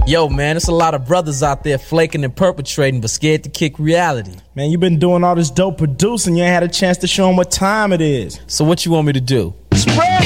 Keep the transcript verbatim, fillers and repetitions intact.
Yo, man, there's a lot of brothers out there flaking and perpetrating, but scared to kick reality. Man, you been doing all this dope producing, you ain't had a chance to show them what time it is. So what you want me to do? Spread